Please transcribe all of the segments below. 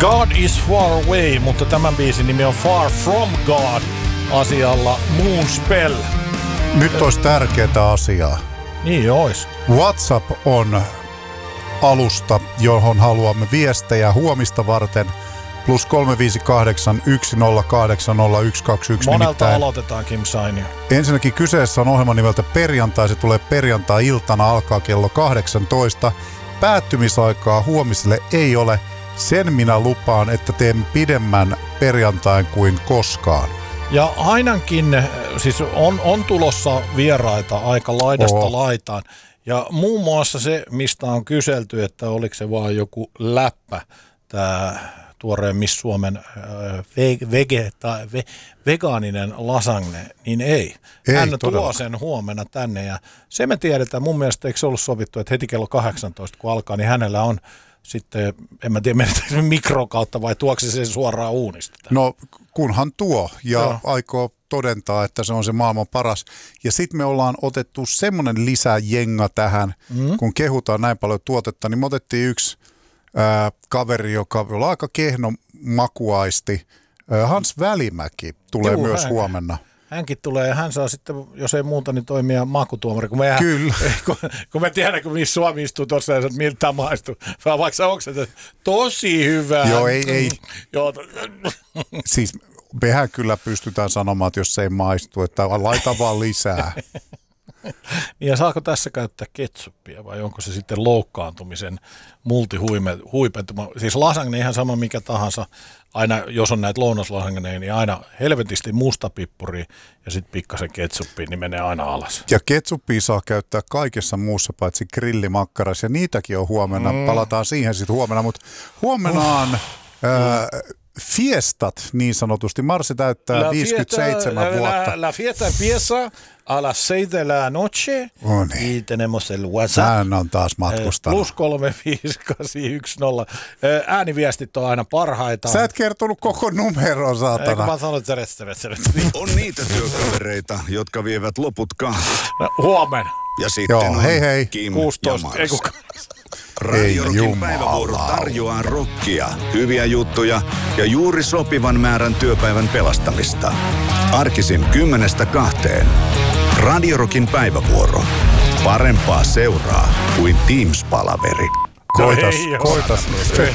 God is far away, mutta tämän biisin nimi on Far from God asialla Moonspell. Nyt olisi tärkeää asiaa. Niin ois. WhatsApp on alusta, johon haluamme viestejä huomista varten. Plus 358 108 0121. Monelta nimittäin aloitetaan Kim Sainia. Ensinnäkin kyseessä on ohjelma nimeltä Perjantai. Se tulee perjantai-iltana, alkaa kello 18. Päättymisaikaa huomiselle ei ole. Sen minä lupaan, että teemme pidemmän perjantain kuin koskaan. Ja ainakin, siis on tulossa vieraita aika laidasta laitaan. Ja muun muassa se, mistä on kyselty, että oliko se vaan joku läppä, tämä tuoreen Miss Suomen vegaaninen lasagne, niin ei. Hän tuo sen huomenna tänne ja se me tiedetään. Mun mielestä eikö se ollut sovittu, että heti kello 18 kun alkaa, niin hänellä on sitten, en mä tiedä, menetäänkö mikrokautta vai tuoksi se suoraan uunista? No kunhan tuo ja aikoo todentaa, että se on se maailman paras. Ja sitten me ollaan otettu semmoinen lisäjenga tähän, kun kehutaan näin paljon tuotetta, niin me otettiin yksi kaveri, joka on aika kehno makuaisti. Hans Välimäki tulee myös huomenna. Hänkin tulee ja hän saa sitten, jos ei muuta, niin toimia makutuomari. Kyllä. Kun me tiedän, kun missä Suomi istuu tuossa ja sanoo, että miltä tämä maistuu. Vaikka onko se tosi hyvää. Joo, ei. Siis mehän kyllä pystytään sanomaan, että jos se ei maistu, että laita vaan lisää. Niin ja saako tässä käyttää ketsuppia vai onko se sitten loukkaantumisen multihuipentuma? Siis lasagne ihan sama mikä tahansa, aina jos on näitä lounaslasagneja, niin aina helvetisti mustapippuri ja sitten pikkasen ketsuppia, niin menee aina alas. Ja ketsuppia saa käyttää kaikessa muussa paitsi grillimakkaras ja niitäkin on huomenna. Palataan siihen sitten huomenna, mutta huomenna on fiestat niin sanotusti. Marsi täyttää 57 vuotta. La fiesta empieza a las 6 de la noche. Y tenemos el WhatsApp. Hän on taas matkustanut. Plus 35810. Ääniviestit on aina parhaita. Sä et kertonut koko numeroa, saatana. Eikö mä sanoin, että on niitä työkavereita, jotka vievät loput kahvit. Huomenna. Ja sitten on hei. Kim 16. ja Mars. Radio Rockin päivävuoro tarjoaa rockia, hyviä juttuja ja juuri sopivan määrän työpäivän pelastamista. Arkisin 10-2. Radio Rockin päivävuoro. Parempaa seuraa kuin Teams-palaveri. Koitas.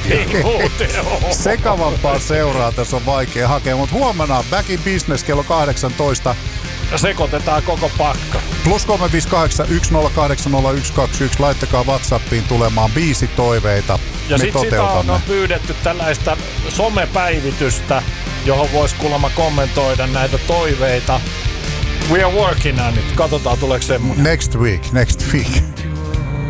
Sekavampaa seuraa tässä on vaikea hakea, mutta huomenna Back in Business kello 18. Ja sekoitetaan koko pakka. Plus 358 108 0121. Laittakaa WhatsAppiin tulemaan biisitoiveita. Ja sitten sitä on pyydetty tällaista somepäivitystä, johon voisi kuulemma kommentoida näitä toiveita. We are working on it. Katsotaan tuleeko semmoinen. Next week.